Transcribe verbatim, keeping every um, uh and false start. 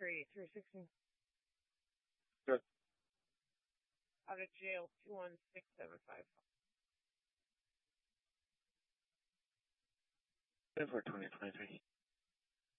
three, three sixteen. Good. Out of jail, two one six seven five. ten four twenty twenty-three.